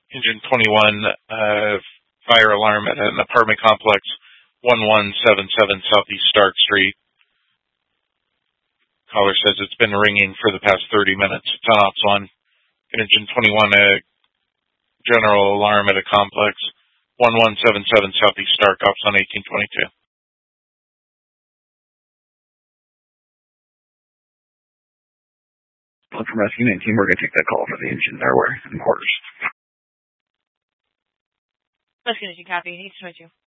Engine 21, fire alarm at an apartment complex, 1177 Southeast Stark Street. Caller says it's been ringing for the past 30 minutes. It's on Ops 1. Engine 21, a general alarm at a complex, 1177 Southeast Stark, Ops on 1822. From Rescue 19, we're going to take that call for the engine hardware and quarters. Rescue 19, copy. 1822.